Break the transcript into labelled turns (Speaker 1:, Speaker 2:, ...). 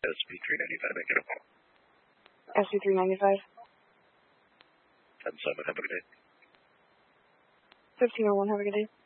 Speaker 1: SP395, make it a call.
Speaker 2: SP395.
Speaker 1: 10-7, have a good day.
Speaker 2: 1501, have a good day.